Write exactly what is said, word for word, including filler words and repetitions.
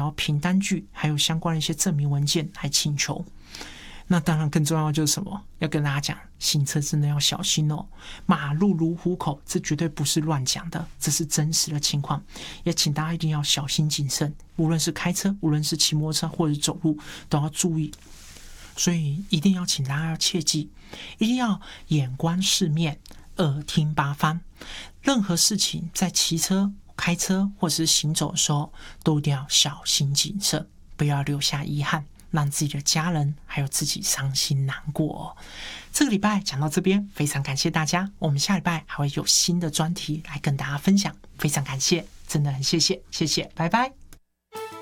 要凭单据还有相关的一些证明文件来请求。那当然更重要的就是什么？要跟大家讲，行车真的要小心哦，马路如虎口，这绝对不是乱讲的，这是真实的情况。也请大家一定要小心谨慎，无论是开车，无论是骑摩托车或者是走路，都要注意。所以一定要请大家要切记，一定要眼观四面，耳听八方。任何事情在骑车、开车或者是行走的时候，都一定要小心谨慎，不要留下遗憾，让自己的家人还有自己伤心难过哦。这个礼拜讲到这边，非常感谢大家，我们下礼拜还会有新的专题来跟大家分享，非常感谢，真的很谢谢，谢谢，拜拜。